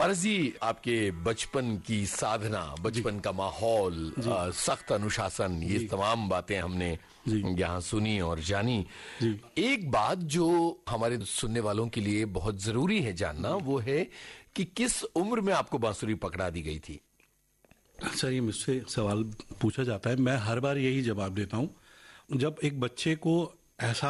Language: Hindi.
पारस जी, आपके बचपन की साधना, बचपन का माहौल, सख्त अनुशासन, ये तमाम बातें हमने यहाँ सुनी और जानी। एक बात जो हमारे सुनने वालों के लिए बहुत जरूरी है जानना, वो है कि किस उम्र में आपको बांसुरी पकड़ा दी गई थी? सर, ये मुझसे सवाल पूछा जाता है, मैं हर बार यही जवाब देता हूँ। जब एक बच्चे को एहसास